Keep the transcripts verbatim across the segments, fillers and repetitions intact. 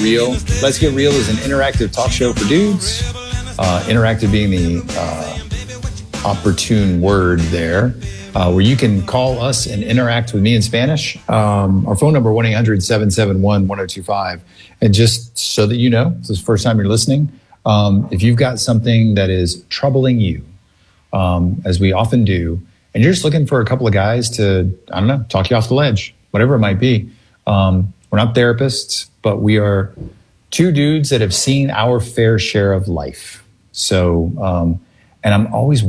Real. Let's Get Real is an interactive talk show for dudes. Uh, interactive being the uh, opportune word there, uh, where you can call us and interact with me in Spanish. Um, our phone number, one eight hundred seven seven one one oh two five. And just so that you know, this is the first time you're listening, um, if you've got something that is troubling you, um, as we often do, and you're just looking for a couple of guys to, I don't know, talk you off the ledge, whatever it might be. Um, we're not therapists, but we are two dudes that have seen our fair share of life. So, um, and I'm always,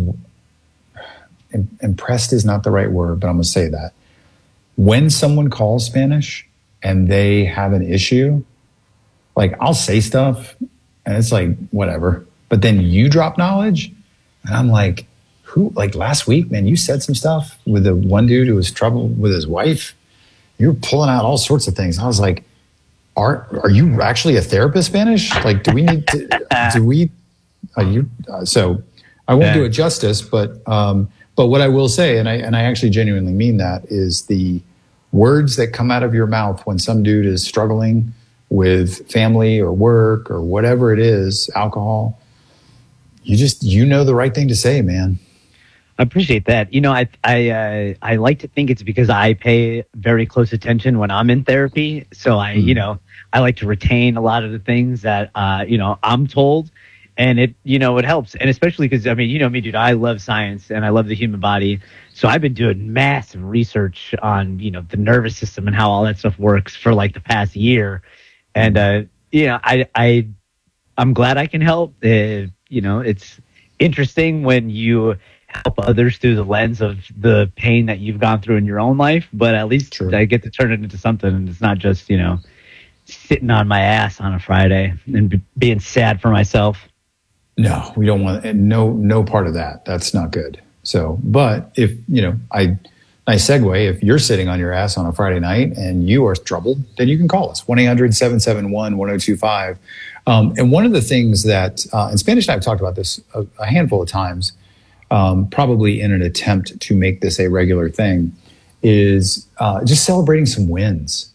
impressed is not the right word, but I'm going to say that. When someone calls Spanish and they have an issue, like I'll say stuff and it's like, whatever. But then you drop knowledge and I'm like, who, like last week, man, you said some stuff with the one dude who was trouble with his wife. You were pulling out all sorts of things. I was like, are, are you actually a therapist, Spanish? Like, do we need to, do we, are you, uh, so I won't yeah. do it justice, but, um, but what I will say, and I, and I actually genuinely mean that, is the words that come out of your mouth when some dude is struggling with family or work or whatever it is, alcohol, you just, you know the right thing to say, man. I appreciate that. You know, I I uh, I like to think it's because I pay very close attention when I'm in therapy. So I, mm. you know, I like to retain a lot of the things that, uh, you know, I'm told. And it, you know, it helps. And especially because, I mean, you know me, dude, I love science and I love the human body. So I've been doing massive research on, you know, the nervous system and how all that stuff works for like the past year. And, uh, you know, I, I, I'm glad I can help. Uh, you know, it's interesting when you help others through the lens of the pain that you've gone through in your own life. But at least True. I get to turn it into something. And it's not just, you know, sitting on my ass on a Friday and b- being sad for myself. No, we don't want, no, no part of that. That's not good. So, but if, you know, I, nice segue, if you're sitting on your ass on a Friday night and you are troubled, then you can call us, one eight hundred seven seven one one oh two five. Um, and one of the things that, uh, and Spanish and I have talked about this a, a handful of times, um, probably in an attempt to make this a regular thing, is uh, just celebrating some wins.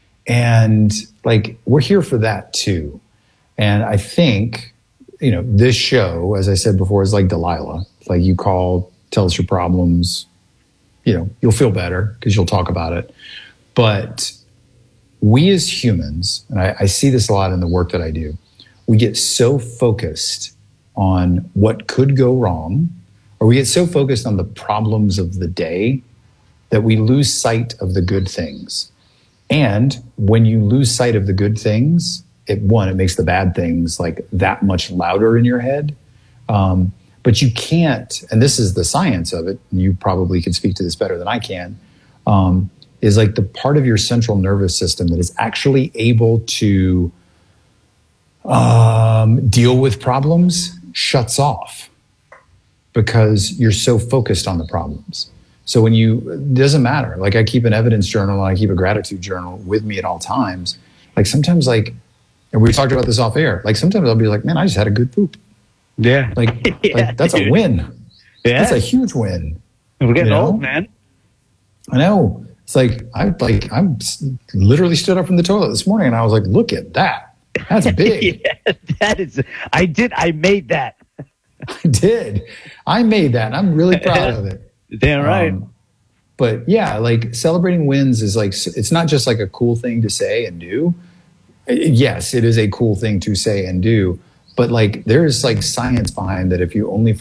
And like, we're here for that too. And I think, you know, this show, as I said before, is like Delilah. It's like you call, tell us your problems, you know, you'll feel better because you'll talk about it. But we as humans, and I, I see this a lot in the work that I do, we get so focused on what could go wrong, or we get so focused on the problems of the day that we lose sight of the good things. And when you lose sight of the good things, it one, it makes the bad things like that much louder in your head. Um, but you can't, and this is the science of it, and you probably can speak to this better than I can, um, is like the part of your central nervous system that is actually able to um, deal with problems shuts off because you're so focused on the problems. So when you, it doesn't matter. Like I keep an evidence journal and I keep a gratitude journal with me at all times. Like sometimes like, and we talked about this off air. Like sometimes I'll be like, man, I just had a good poop. Yeah. Like, yeah, like that's dude. a win. Yeah. That's a huge win. We're getting you know? old, man. I know. It's like, I like, I'm literally stood up from the toilet this morning and I was like, look at that. That's big. yeah, that is, I did, I made that. I did. I made that. And I'm really proud of it. Damn right. Um, but yeah, like celebrating wins is like, it's not just like a cool thing to say and do. Yes, it is a cool thing to say and do, but like there is like science behind that. If you only